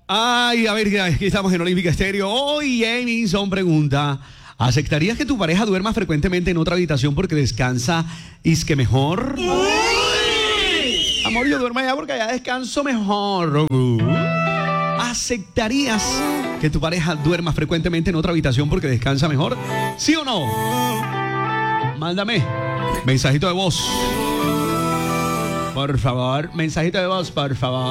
Ay, a ver, aquí estamos en Olímpica Estéreo. Hoy Jamison pregunta: ¿aceptarías que tu pareja duerma frecuentemente en otra habitación porque descansa y es que mejor? Amor, yo duermo allá porque allá descanso mejor. ¿Aceptarías que tu pareja duerma frecuentemente en otra habitación porque descansa mejor? ¿Sí o no? Mándame mensajito de voz. Por favor, mensajito de voz, por favor.